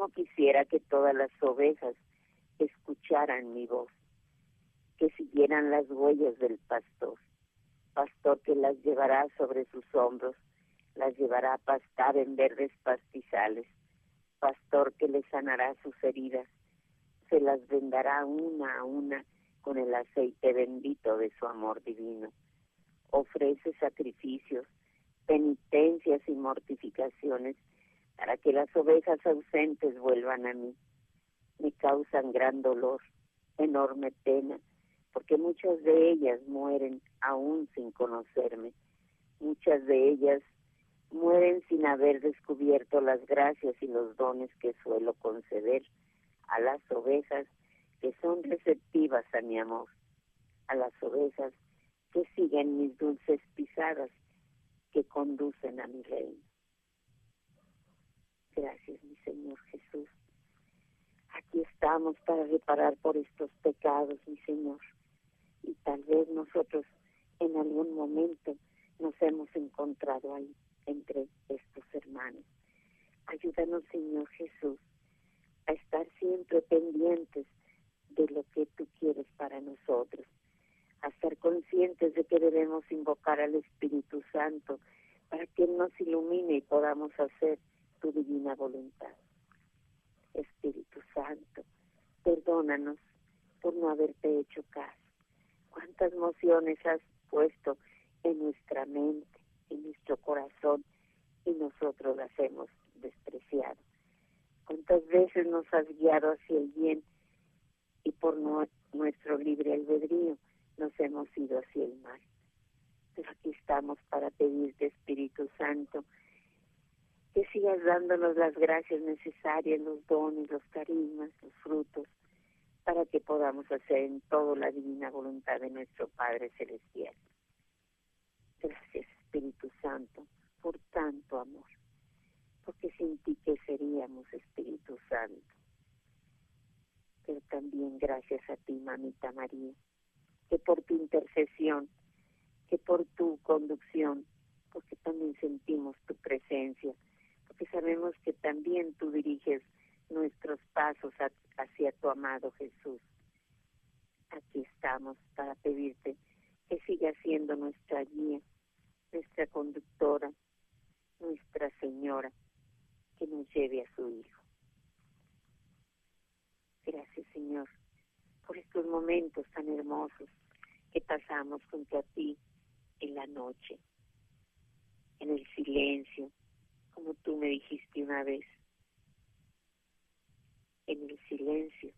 Como quisiera que todas las ovejas escucharan mi voz, que siguieran las huellas del pastor, pastor que las llevará sobre sus hombros, las llevará a pastar en verdes pastizales, pastor que les sanará sus heridas, se las vendará una a una con el aceite bendito de su amor divino. Ofrece sacrificios, penitencias y mortificaciones para que las ovejas ausentes vuelvan a mí. Me causan gran dolor, enorme pena, porque muchas de ellas mueren aún sin conocerme. Muchas de ellas mueren sin haber descubierto las gracias y los dones que suelo conceder a las ovejas que son receptivas a mi amor, a las ovejas que siguen mis dulces pisadas, que conducen a mi reino. Gracias, mi Señor Jesús. Aquí estamos para reparar por estos pecados, mi Señor. Y tal vez nosotros en algún momento nos hemos encontrado ahí, entre estos hermanos. Ayúdanos, Señor Jesús, a estar siempre pendientes de lo que tú quieres para nosotros, a estar conscientes de que debemos invocar al Espíritu Santo para que Él nos ilumine y podamos hacer tu divina voluntad. Espíritu Santo, perdónanos por no haberte hecho caso. Cuántas mociones has puesto en nuestra mente, en nuestro corazón, y nosotros las hemos despreciado. Cuántas veces nos has guiado hacia el bien y por nuestro libre albedrío nos hemos ido hacia el mal. Pero aquí estamos para pedirte, Espíritu Santo, que sigas dándonos las gracias necesarias, los dones, los carismas, los frutos, para que podamos hacer en todo la divina voluntad de nuestro Padre Celestial. Gracias, Espíritu Santo, por tanto amor, porque sin ti, ¿qué seríamos, Espíritu Santo? Pero también gracias a ti, Mamita María, que por tu intercesión, que por tu conducción, porque también sentimos tu presencia, porque sabemos que también tú diriges nuestros pasos hacia tu amado Jesús. Aquí estamos para pedirte que sigas siendo nuestra guía, nuestra conductora, nuestra Señora, que nos lleve a su Hijo. Gracias, Señor, por estos momentos tan hermosos que pasamos junto a ti en la noche, en el silencio, como tú me dijiste una vez. En el silencio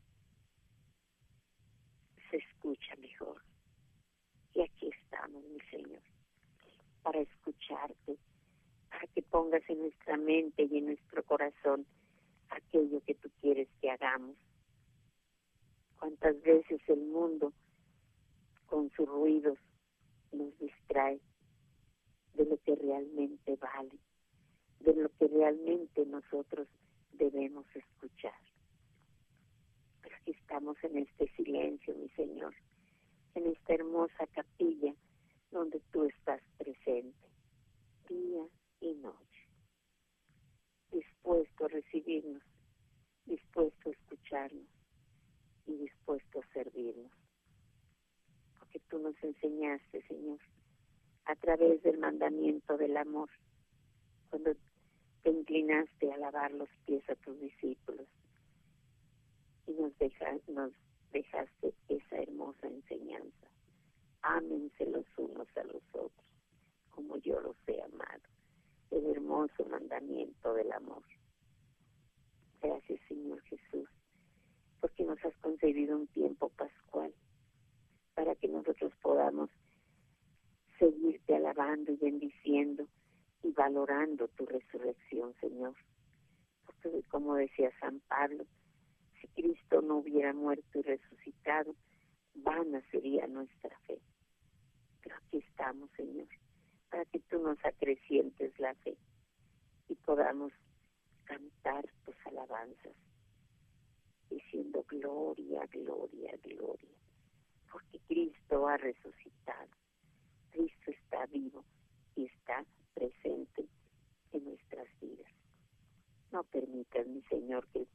se escucha mejor. Y aquí estamos, mi Señor, para escucharte, para que pongas en nuestra mente y en nuestro corazón aquello que tú quieres que hagamos. Cuántas veces el mundo, con sus ruidos, nos distrae de lo que realmente vale, de lo que realmente nosotros debemos escuchar. Pero aquí estamos en este silencio, mi Señor, en esta hermosa capilla donde tú estás presente, día y noche, dispuesto a recibirnos, dispuesto a escucharnos y dispuesto a servirnos. Porque tú nos enseñaste, Señor, a través del mandamiento del amor, cuando te inclinaste a lavar los pies a tus discípulos y nos dejaste esa hermosa enseñanza. Ámense los unos a los otros, como yo los he amado. El hermoso mandamiento del amor. Gracias, Señor Jesús, porque nos has concedido un tiempo pascual para que nosotros podamos seguirte alabando y bendiciendo y valorando tu resurrección, Señor. Porque como decía San Pablo, si Cristo no hubiera muerto y resucitado, vana sería nuestra fe. Pero aquí estamos, Señor, para que tú nos acrecientes la fe y podamos cantar tus alabanzas, diciendo gloria, gloria, gloria, porque Cristo ha resucitado, Cristo está vivo y está presente en nuestras vidas. No permitas, mi Señor, que el